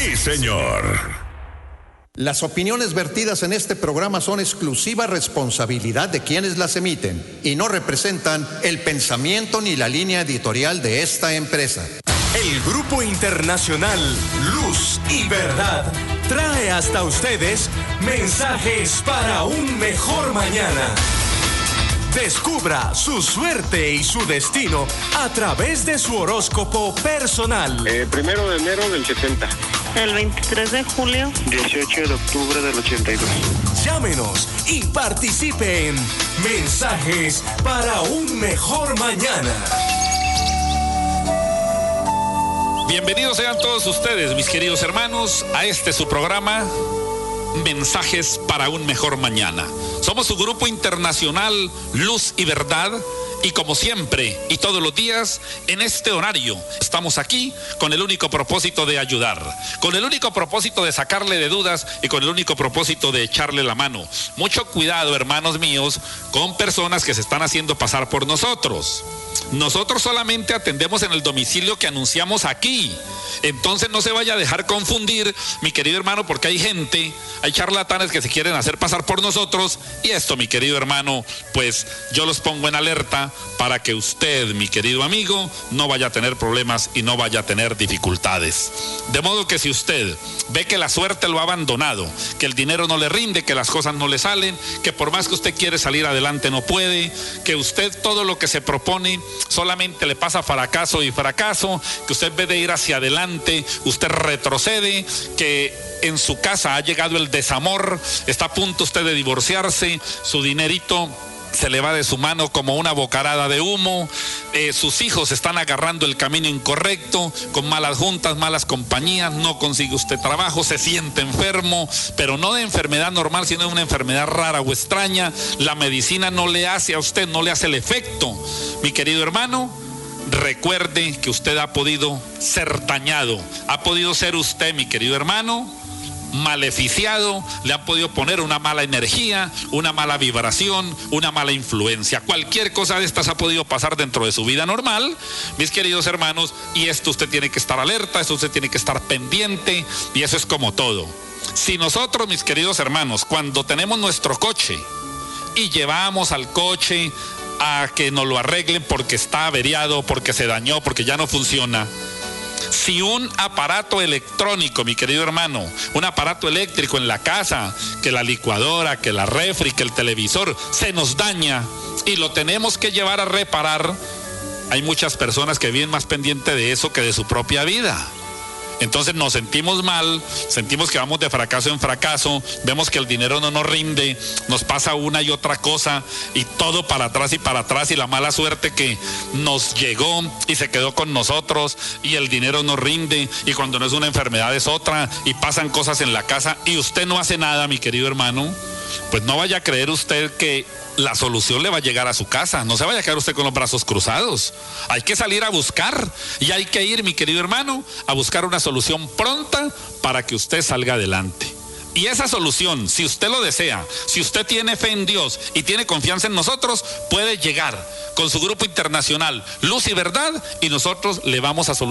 Sí, señor. Las opiniones vertidas en este programa son exclusiva responsabilidad de quienes las emiten y no representan el pensamiento ni la línea editorial de esta empresa. El Grupo Internacional Luz y Verdad trae hasta ustedes mensajes para un mejor mañana. Descubra su suerte y su destino a través de su horóscopo personal. 1 de enero del 70. El 23 de julio. 18 de octubre del 82. Llámenos y participe en Mensajes para un mejor mañana. Bienvenidos sean todos ustedes, mis queridos hermanos, a este su programa, Mensajes para un mejor mañana. Somos su grupo internacional Luz y Verdad y como siempre y todos los días en este horario estamos aquí con el único propósito de ayudar, con el único propósito de sacarle de dudas y con el único propósito de echarle la mano. Mucho cuidado, hermanos míos, con personas que se están haciendo pasar por nosotros. Nosotros solamente atendemos en el domicilio que anunciamos aquí. Entonces no se vaya a dejar confundir, mi querido hermano, porque hay gente, hay charlatanes que se quieren hacer pasar por nosotros, y esto, mi querido hermano, pues yo los pongo en alerta para que usted, mi querido amigo, no vaya a tener problemas y no vaya a tener dificultades. De modo que si usted ve que la suerte lo ha abandonado, que el dinero no le rinde, que las cosas no le salen, que por más que usted quiere salir adelante no puede, que usted todo lo que se propone solamente le pasa fracaso y fracaso, que usted en vez de ir hacia adelante, usted retrocede, que en su casa ha llegado el desamor, está a punto usted de divorciarse, su dinerito se le va de su mano como una bocarada de humo, sus hijos están agarrando el camino incorrecto, con malas juntas, malas compañías, no consigue usted trabajo, se siente enfermo, pero no de enfermedad normal, sino de una enfermedad rara o extraña. La medicina no le hace a usted, no le hace el efecto. Mi querido hermano, recuerde que usted ha podido ser dañado, ha podido ser usted, mi querido hermano, maleficiado, le han podido poner una mala energía, una mala vibración, una mala influencia. Cualquier cosa de estas ha podido pasar dentro de su vida normal, mis queridos hermanos, y esto usted tiene que estar alerta, esto usted tiene que estar pendiente, y eso es como todo. Si nosotros, mis queridos hermanos, cuando tenemos nuestro coche y llevamos al coche a que nos lo arreglen porque está averiado, porque se dañó, porque ya no funciona, si un aparato electrónico, mi querido hermano, un aparato eléctrico en la casa, que la licuadora, que la refri, que el televisor, se nos daña y lo tenemos que llevar a reparar, hay muchas personas que viven más pendientes de eso que de su propia vida. Entonces nos sentimos mal, sentimos que vamos de fracaso en fracaso, vemos que el dinero no nos rinde, nos pasa una y otra cosa y todo para atrás y la mala suerte que nos llegó y se quedó con nosotros y el dinero no rinde y cuando no es una enfermedad es otra y pasan cosas en la casa y usted no hace nada, mi querido hermano, pues no vaya a creer usted que la solución le va a llegar a su casa. No se vaya a quedar usted con los brazos cruzados. Hay que salir a buscar y hay que ir, mi querido hermano, a buscar una solución pronta para que usted salga adelante. Y esa solución, si usted lo desea, si usted tiene fe en Dios y tiene confianza en nosotros, puede llegar con su grupo internacional Luz y Verdad y nosotros le vamos a solucionar